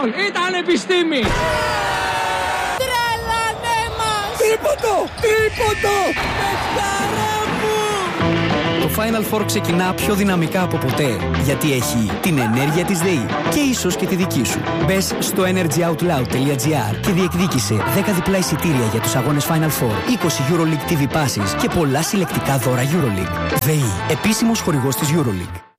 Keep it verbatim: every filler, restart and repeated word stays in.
γκολ. Ήταν επιστήμη. Τρελανέ μας. Τρίποντο, τρίποντο. Πεθάρα μου. Το Final Four ξεκινά πιο δυναμικά από ποτέ, γιατί έχει την ενέργεια της ΔΕΗ και ίσως και τη δική σου. Μπες στο energyoutloud τελεία gr και διεκδίκησε δέκα διπλά εισιτήρια για τους αγώνες Final Four, είκοσι EuroLeague τι βι Passes και πολλά συλλεκτικά δώρα EuroLeague. ΔΕΗ, επίσημος χορηγός της EuroLeague.